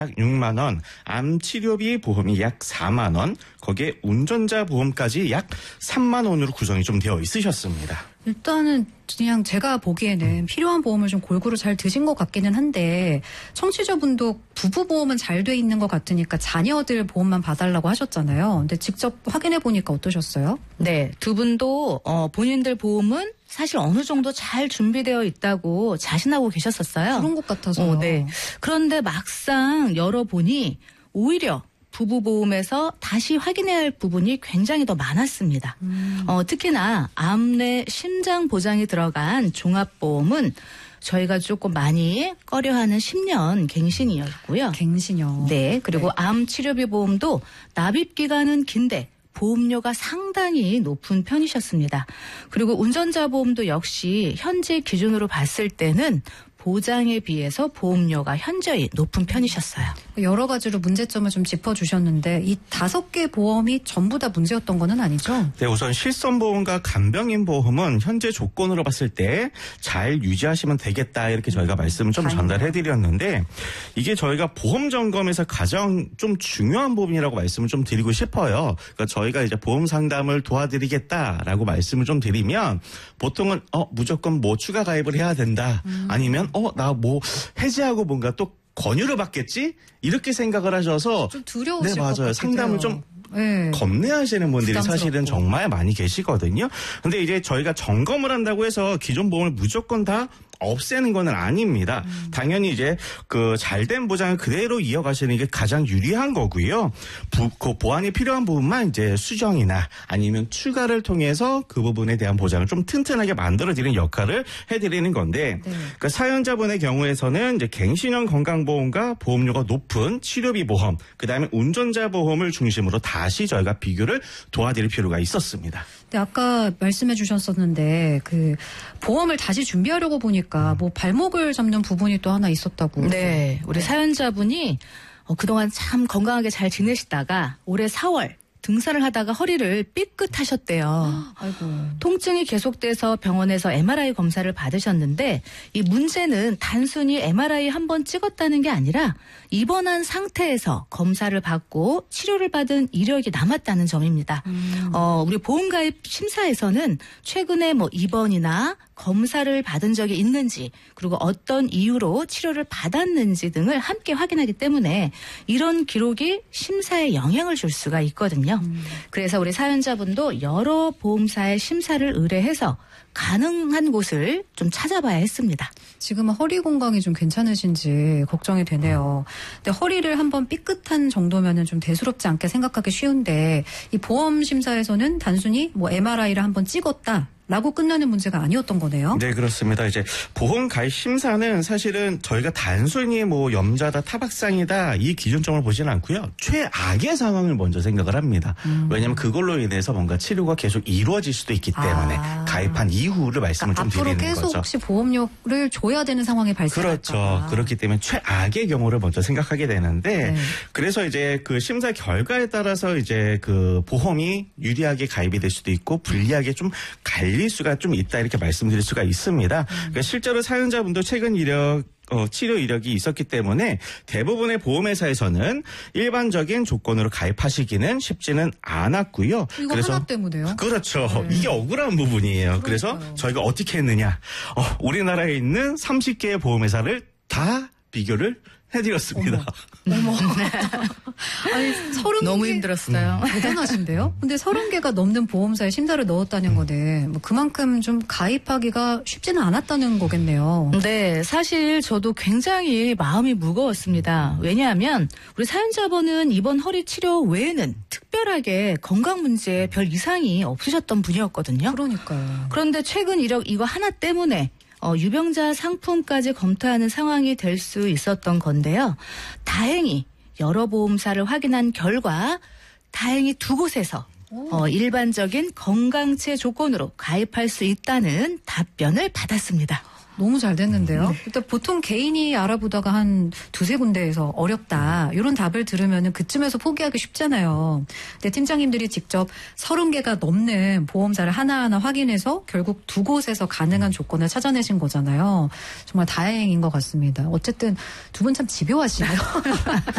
약 6만 원, 암 치료비 보험이 약 4만 원, 거기에 운전자 보험까지 약 3만 원으로 구성이 좀 되어 있으셨습니다. 일단은 그냥 제가 보기에는 필요한 보험을 좀 골고루 잘 드신 것 같기는 한데 청취자분도 부부 보험은 잘 돼 있는 것 같으니까 자녀들 보험만 봐달라고 하셨잖아요. 근데 직접 확인해 보니까 어떠셨어요? 네, 두 분도 본인들 보험은 사실 어느 정도 잘 준비되어 있다고 자신하고 계셨었어요. 그런 것 같아서요. 네. 그런데 막상 열어보니 오히려 부부 보험에서 다시 확인해야 할 부분이 굉장히 더 많았습니다. 특히나 암 내 심장 보장이 들어간 종합보험은 저희가 조금 많이 꺼려하는 10년 갱신이었고요. 갱신이요. 네. 그리고 암 치료비 보험도 납입 기간은 긴데 보험료가 상당히 높은 편이셨습니다. 그리고 운전자 보험도 역시 현재 기준으로 봤을 때는 보장에 비해서 보험료가 현저히 높은 편이셨어요. 여러 가지로 문제점을 좀 짚어주셨는데 이 5개 보험이 전부 다 문제였던 건 아니죠? 네, 우선 실손보험과 간병인 보험은 현재 조건으로 봤을 때 잘 유지하시면 되겠다 이렇게 저희가 말씀을 좀 전달해드렸는데 이게 저희가 보험 점검에서 가장 좀 중요한 부분이라고 말씀을 좀 드리고 싶어요. 그러니까 저희가 이제 보험 상담을 도와드리겠다라고 말씀을 좀 드리면 보통은 무조건 뭐 추가 가입을 해야 된다 아니면 나 뭐 해지하고 뭔가 또 권유를 받겠지? 이렇게 생각을 하셔서 좀 두려우실 네, 것 맞아요. 같아요. 상담을 좀 네. 겁내하시는 분들이 부담스럽고. 사실은 정말 많이 계시거든요. 근데 이제 저희가 점검을 한다고 해서 기존 보험을 무조건 다 없애는 건 아닙니다. 당연히 이제 그 잘된 보장을 그대로 이어가시는 게 가장 유리한 거고요. 그 보완이 필요한 부분만 이제 수정이나 아니면 추가를 통해서 그 부분에 대한 보장을 좀 튼튼하게 만들어드리는 역할을 해드리는 건데, 네. 그러니까 사연자분의 경우에서는 이제 갱신형 건강보험과 보험료가 높은 치료비 보험, 그 다음에 운전자 보험을 중심으로 다시 저희가 비교를 도와드릴 필요가 있었습니다. 근데 아까 말씀해 주셨었는데 그 보험을 다시 준비하려고 보니까 뭐 발목을 잡는 부분이 또 하나 있었다고. 네, 우리 사연자분이 그동안 참 건강하게 잘 지내시다가 올해 4월 등산을 하다가 허리를 삐끗하셨대요. 아이고. 통증이 계속돼서 병원에서 MRI 검사를 받으셨는데 이 문제는 단순히 MRI 한 번 찍었다는 게 아니라 입원한 상태에서 검사를 받고 치료를 받은 이력이 남았다는 점입니다. 우리 보험가입 심사에서는 최근에 뭐 입원이나 검사를 받은 적이 있는지 그리고 어떤 이유로 치료를 받았는지 등을 함께 확인하기 때문에 이런 기록이 심사에 영향을 줄 수가 있거든요. 그래서 우리 사연자분도 여러 보험사의 심사를 의뢰해서 가능한 곳을 좀 찾아봐야 했습니다. 지금은 허리 건강이 좀 괜찮으신지 걱정이 되네요. 근데 허리를 한번 삐끗한 정도면은 좀 대수롭지 않게 생각하기 쉬운데 이 보험 심사에서는 단순히 뭐 MRI를 한번 찍었다. 라고 끝나는 문제가 아니었던 거네요. 네, 그렇습니다. 이제 보험 가입 심사는 사실은 저희가 단순히 뭐 염자다, 타박상이다 이 기준점을 보지는 않고요. 최악의 상황을 먼저 생각을 합니다. 왜냐하면 그걸로 인해서 뭔가 치료가 계속 이루어질 수도 있기 때문에 가입한 이후를 말씀을 좀 드리는 거죠. 앞으로 계속 혹시 보험료를 줘야 되는 상황이 발생할까. 그렇죠. 그렇기 때문에 최악의 경우를 먼저 생각하게 되는데 그래서 이제 그 심사 결과에 따라서 이제 그 보험이 유리하게 가입이 될 수도 있고 불리하게 좀 갈릴 수가 좀 있다 이렇게 말씀드릴 수가 있습니다. 그러니까 실제로 사연자분도 최근 치료 이력이 있었기 때문에 대부분의 보험회사에서는 일반적인 조건으로 가입하시기는 쉽지는 않았고요. 이거 그래서 하나 때문에요? 그렇죠. 이게 억울한 부분이에요. 그래서 저희가 어떻게 했느냐. 우리나라에 있는 30개의 보험회사를 다 비교를 해드렸습니다. 어머. 아니, 30개. 너무 힘들었어요. 대단하신데요? 근데 30개가 넘는 보험사에 심사를 넣었다는 거는 뭐 그만큼 좀 가입하기가 쉽지는 않았다는 거겠네요. 네, 사실 저도 굉장히 마음이 무거웠습니다. 왜냐하면 우리 사연자분은 이번 허리 치료 외에는 특별하게 건강 문제에 별 이상이 없으셨던 분이었거든요. 그러니까요. 그런데 최근 이력 이거 하나 때문에 유병자 상품까지 검토하는 상황이 될 수 있었던 건데요. 다행히 여러 보험사를 확인한 결과 다행히 두 곳에서 일반적인 건강체 조건으로 가입할 수 있다는 답변을 받았습니다. 너무 잘 됐는데요. 일단 보통 개인이 알아보다가 한 두세 군데에서 어렵다 이런 답을 들으면 그쯤에서 포기하기 쉽잖아요. 근데 팀장님들이 직접 30개가 넘는 보험사를 하나하나 확인해서 결국 두 곳에서 가능한 조건을 찾아내신 거잖아요. 정말 다행인 것 같습니다. 어쨌든 두 분 참 집요하시네요.